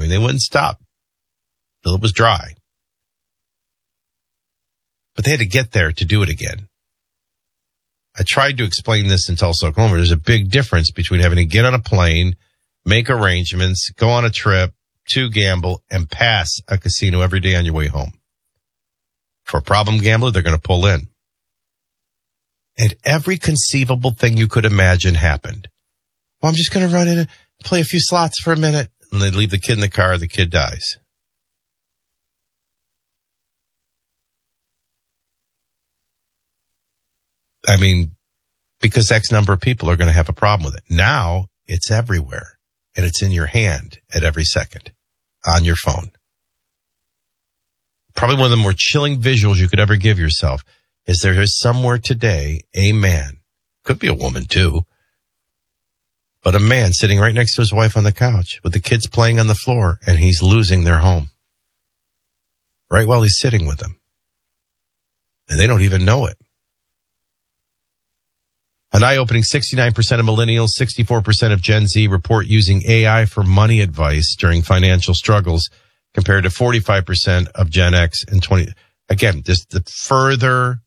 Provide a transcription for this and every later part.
mean, they wouldn't stop till it was dry. But they had to get there to do it again. I tried to explain this in Tulsa, Oklahoma. There's a big difference between having to get on a plane, make arrangements, go on a trip, to gamble, and pass a casino every day on your way home. For a problem gambler, they're going to pull in. And every conceivable thing you could imagine happened. Well, I'm just going to run in and play a few slots for a minute. And they leave the kid in the car, the kid dies. I mean, because X number of people are going to have a problem with it. Now, it's everywhere. And it's in your hand at every second on your phone. Probably one of the more chilling visuals you could ever give yourself is there is somewhere today a man, could be a woman too, but a man sitting right next to his wife on the couch with the kids playing on the floor, and he's losing their home right while he's sitting with them. And they don't even know it. An eye-opening 69% of millennials, 64% of Gen Z report using AI for money advice during financial struggles, compared to 45% of Gen X and 20. Again, this the further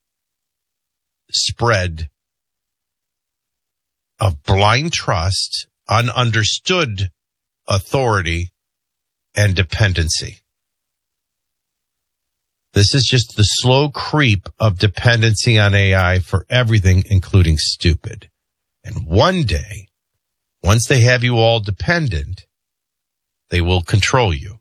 spread of blind trust, ununderstood authority, and dependency. This is just the slow creep of dependency on AI for everything, including stupid. And one day, once they have you all dependent, they will control you.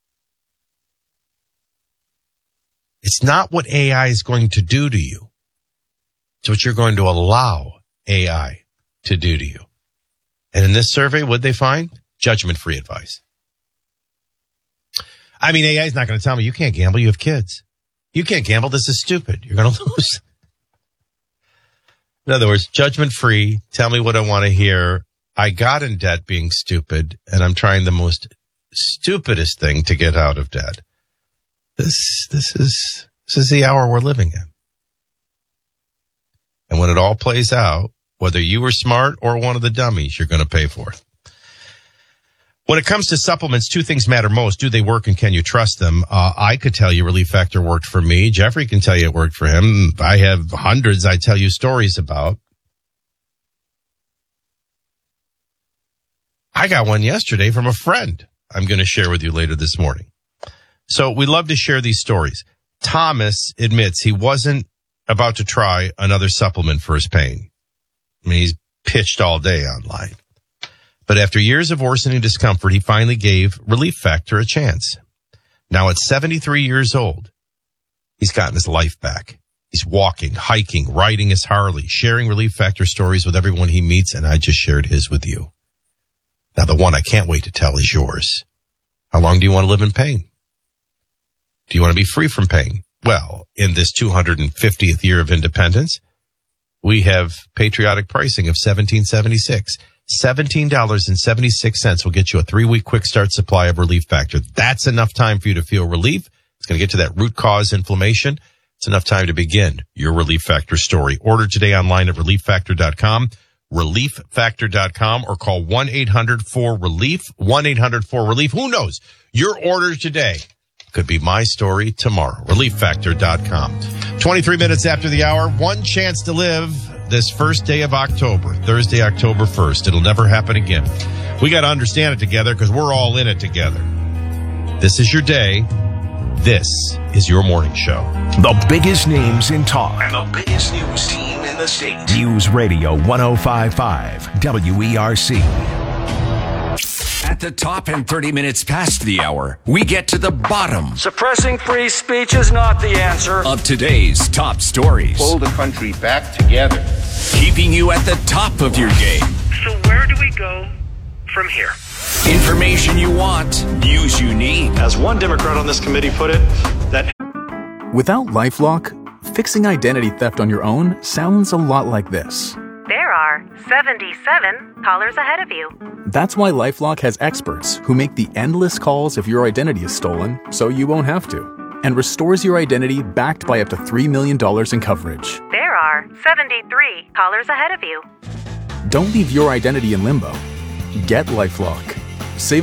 It's not what AI is going to do to you. It's what you're going to allow AI to do to you. And in this survey, what'd they find? Judgment-free advice. I mean, AI is not going to tell me you can't gamble. You have kids. You can't gamble. This is stupid. You're going to lose. In other words, judgment-free. Tell me what I want to hear. I got in debt being stupid, and I'm trying the most stupidest thing to get out of debt. This is the hour we're living in. And when it all plays out, whether you were smart or one of the dummies, you're going to pay for it. When it comes to supplements, two things matter most. Do they work and can you trust them? I could tell you Relief Factor worked for me. Jeffrey can tell you it worked for him. I have hundreds I tell you stories about. I got one yesterday from a friend I'm going to share with you later this morning. So we love to share these stories. Thomas admits he wasn't about to try another supplement for his pain. I mean, he's pitched all day online. But after years of worsening discomfort, he finally gave Relief Factor a chance. Now at 73 years old, he's gotten his life back. He's walking, hiking, riding his Harley, sharing Relief Factor stories with everyone he meets, and I just shared his with you. Now the one I can't wait to tell is yours. How long do you want to live in pain? Do you want to be free from pain? Well, in this 250th year of independence, we have patriotic pricing of $17.76. $17.76 will get you a 3-week quick start supply of Relief Factor. That's enough time for you to feel relief. It's going to get to that root cause inflammation. It's enough time to begin your Relief Factor story. Order today online at ReliefFactor.com, ReliefFactor.com, or call 1-800-4-RELIEF, 1-800-4-RELIEF. Who knows? Your order today could be my story tomorrow. ReliefFactor.com. 23 minutes after the hour, one chance to live this first day of October, Thursday, October 1st. It'll never happen again. We got to understand it together because we're all in it together. This is your day. This is your morning show. The biggest names in talk. And the biggest news team in the state. News Radio 105.5 WERC. At the top and 30 minutes past the hour, we get to the bottom Suppressing free speech is not the answer. of today's top stories. Pull the country back together. Keeping you at the top of your game. So where do we go from here? Information you want, news you need. As one Democrat on this committee put it, that Without LifeLock, fixing identity theft on your own sounds a lot like this. There are 77 callers ahead of you. That's why LifeLock has experts who make the endless calls if your identity is stolen so you won't have to, and restores your identity backed by up to $3 million in coverage. There are 73 callers ahead of you. Don't leave your identity in limbo. Get LifeLock.